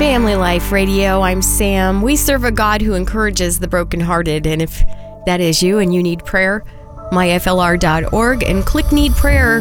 Family Life Radio. I'm Sam. We serve a God who encourages the brokenhearted, and if that is you and you need prayer, myflr.org and click Need Prayer